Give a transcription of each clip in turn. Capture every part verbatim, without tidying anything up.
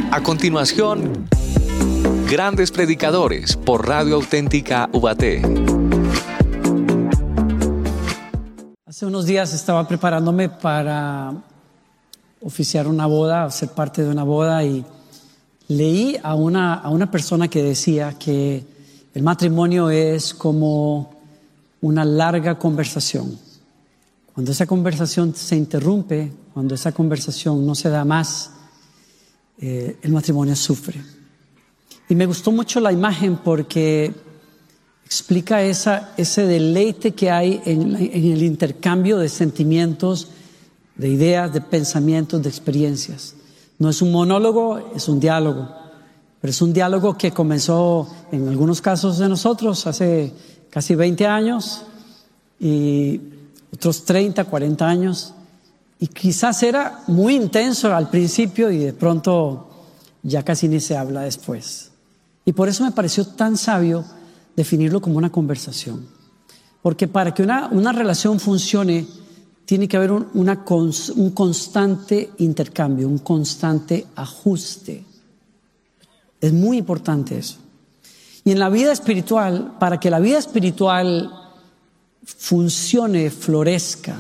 A continuación, Grandes Predicadores por Radio Auténtica Ubaté. Hace unos días estaba preparándome para oficiar una boda, ser parte de una boda, y leí a una, a una persona que decía que el matrimonio es como una larga conversación. Cuando esa conversación se interrumpe, cuando esa conversación no se da más, eh, el matrimonio sufre. Y me gustó mucho la imagen porque explica esa, ese deleite que hay en, en el intercambio de sentimientos, de ideas, de pensamientos, de experiencias. No es un monólogo, es un diálogo. Pero es un diálogo que comenzó en algunos casos de nosotros hace casi veinte años y otros treinta, cuarenta años. Y quizás era muy intenso al principio y de pronto ya casi ni se habla después. Y por eso me pareció tan sabio definirlo como una conversación. Porque para que una, una relación funcione, tiene que haber un, una cons, un constante intercambio, un constante ajuste. Es muy importante eso. Y en la vida espiritual, para que la vida espiritual funcione, florezca,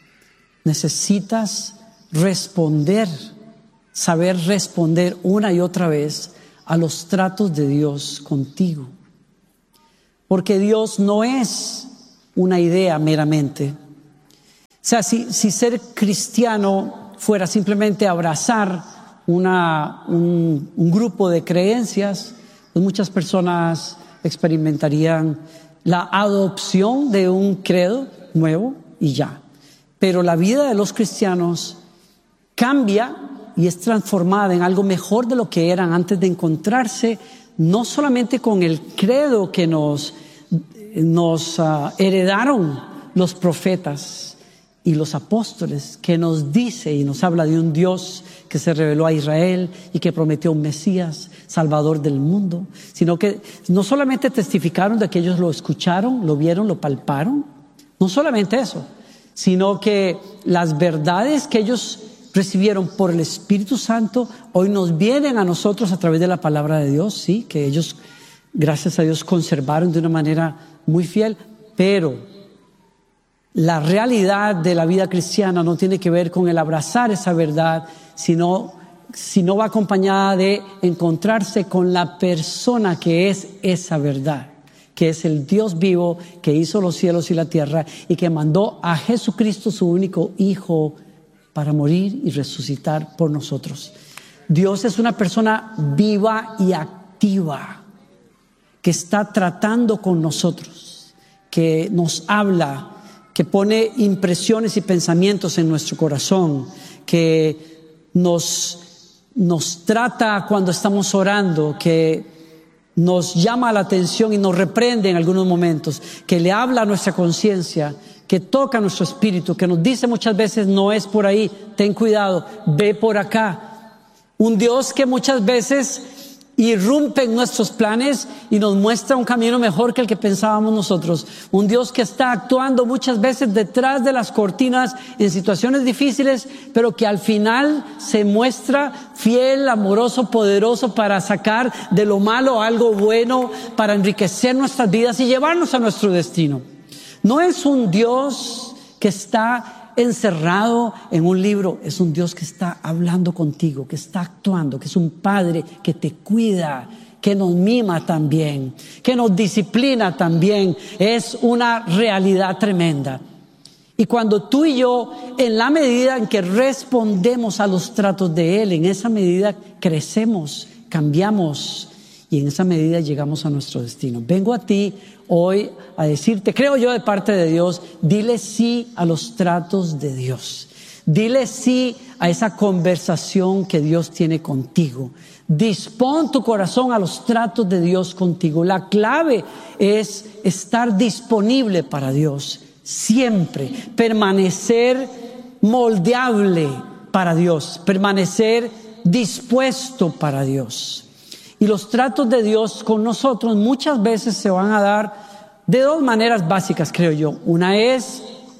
necesitas responder, saber responder una y otra vez a los tratos de Dios contigo. Porque Dios no es una idea meramente. O sea, si, si ser cristiano fuera simplemente abrazar Una, un, un grupo de creencias, pues muchas personas experimentarían la adopción de un credo nuevo y ya. Pero la vida de los cristianos cambia y es transformada en algo mejor de lo que eran antes de encontrarse, no solamente con el credo que nos, nos uh, heredaron los profetas y los apóstoles, que nos dice y nos habla de un Dios que se reveló a Israel y que prometió un Mesías, Salvador del mundo, sino que no solamente testificaron de que ellos lo escucharon, lo vieron, lo palparon, no solamente eso, sino que las verdades que ellos recibieron por el Espíritu Santo hoy nos vienen a nosotros a través de la palabra de Dios, sí, que ellos, gracias a Dios, conservaron de una manera muy fiel, pero la realidad de la vida cristiana no tiene que ver con el abrazar esa verdad, sino, sino va acompañada de encontrarse con la persona que es esa verdad, que es el Dios vivo que hizo los cielos y la tierra y que mandó a Jesucristo, su único Hijo, para morir y resucitar por nosotros. Dios es una persona viva y activa que está tratando con nosotros, que nos habla, que pone impresiones y pensamientos en nuestro corazón, que nos, nos trata cuando estamos orando, que nos llama la atención y nos reprende en algunos momentos, que le habla a nuestra conciencia, que toca nuestro espíritu, que nos dice muchas veces no es por ahí, ten cuidado, ve por acá. Un Dios que muchas veces irrumpe en nuestros planes y nos muestra un camino mejor que el que pensábamos nosotros. Un Dios que está actuando muchas veces detrás de las cortinas en situaciones difíciles, pero que al final se muestra fiel, amoroso, poderoso para sacar de lo malo algo bueno, para enriquecer nuestras vidas y llevarnos a nuestro destino. No es un Dios que está encerrado en un libro, es un Dios que está hablando contigo, que está actuando, que es un Padre que te cuida, que nos mima también, que nos disciplina también. Es una realidad tremenda. Y cuando tú y yo, en la medida en que respondemos a los tratos de Él, en esa medida crecemos, cambiamos y en esa medida llegamos a nuestro destino. Vengo a ti hoy a decirte, creo yo de parte de Dios, dile sí a los tratos de Dios. Dile sí a esa conversación que Dios tiene contigo. Dispón tu corazón a los tratos de Dios contigo. La clave es estar disponible para Dios siempre, permanecer moldeable para Dios, permanecer dispuesto para Dios. Y los tratos de Dios con nosotros muchas veces se van a dar de dos maneras básicas, creo yo. Una es,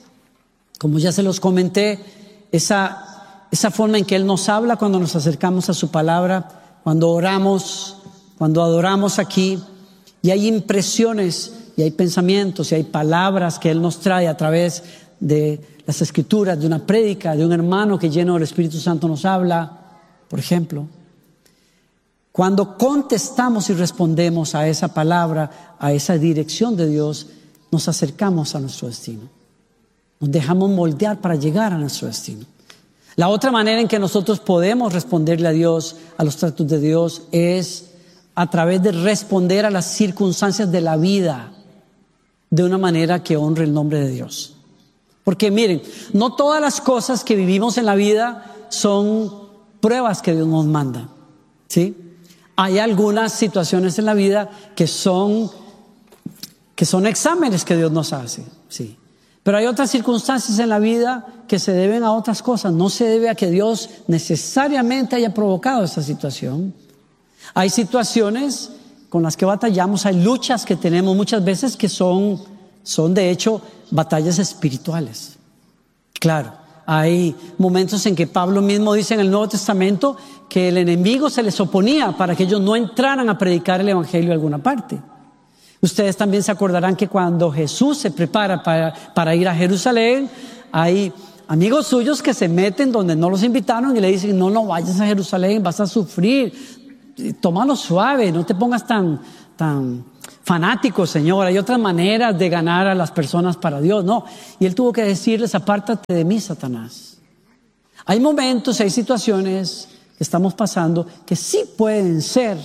como ya se los comenté, esa, esa forma en que Él nos habla cuando nos acercamos a su palabra, cuando oramos, cuando adoramos aquí, y hay impresiones, y hay pensamientos, y hay palabras que Él nos trae a través de las Escrituras, de una prédica, de un hermano que lleno del Espíritu Santo nos habla, por ejemplo. Cuando contestamos y respondemos a esa palabra, a esa dirección de Dios, nos acercamos a nuestro destino. Nos dejamos moldear para llegar a nuestro destino. La otra manera en que nosotros podemos responderle a Dios, a los tratos de Dios, es a través de responder a las circunstancias de la vida de una manera que honre el nombre de Dios. Porque miren, no todas las cosas que vivimos en la vida son pruebas que Dios nos manda, ¿sí? Hay algunas situaciones en la vida que son, que son exámenes que Dios nos hace, sí. Pero hay otras circunstancias en la vida que se deben a otras cosas. No se debe a que Dios necesariamente haya provocado esa situación. Hay situaciones con las que batallamos, hay luchas que tenemos muchas veces que son, son de hecho batallas espirituales. Claro, hay momentos en que Pablo mismo dice en el Nuevo Testamento que el enemigo se les oponía para que ellos no entraran a predicar el evangelio a alguna parte. Ustedes también se acordarán que cuando Jesús se prepara para, para ir a Jerusalén, hay amigos suyos que se meten donde no los invitaron y le dicen: no, no vayas a Jerusalén, vas a sufrir, tómalo suave, no te pongas tan, tan fanático, Señor. Hay otras maneras de ganar a las personas para Dios. No, y Él tuvo que decirles: apártate de mí, Satanás. Hay momentos, hay situaciones que estamos pasando que sí pueden ser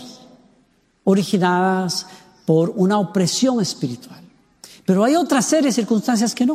originadas por una opresión espiritual, pero hay otra serie de circunstancias que no.